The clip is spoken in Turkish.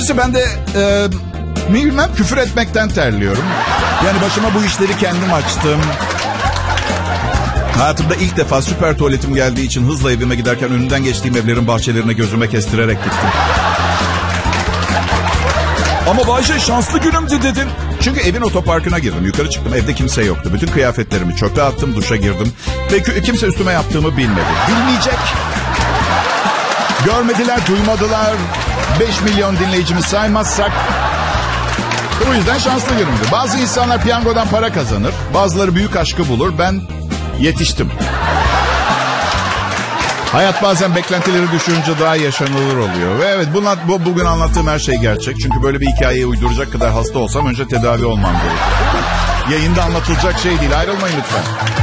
Ben de ne bilmem küfür etmekten terliyorum. Yani başıma bu işleri kendim açtım. Hayatımda ilk defa süper tuvaletim geldiği için hızla evime giderken önünden geçtiğim evlerin bahçelerine gözüme kestirerek gittim. Ama Bayşe şanslı günümdü dedin. Çünkü evin otoparkına girdim. Yukarı çıktım. Evde kimse yoktu. Bütün kıyafetlerimi çöpe attım. Duşa girdim. Ve kimse üstüme yaptığımı bilmedi. Bilmeyecek. Görmediler, duymadılar. 5 milyon dinleyicimi saymazsak. O yüzden şanslı günümdü. Bazı insanlar piyangodan para kazanır. Bazıları büyük aşkı bulur. Ben yetiştim. Hayat bazen beklentileri düşürünce daha yaşanılır oluyor. Ve evet bugün anlattığım her şey gerçek. Çünkü böyle bir hikayeyi uyduracak kadar hasta olsam önce tedavi olmam gerekiyor. Yayında anlatılacak şey değil. Ayrılmayın lütfen.